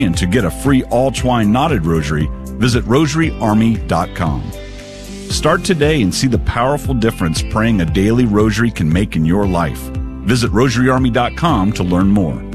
And to get a free all-twine knotted rosary, visit rosaryarmy.com. Start today and see the powerful difference praying a daily rosary can make in your life. Visit rosaryarmy.com to learn more.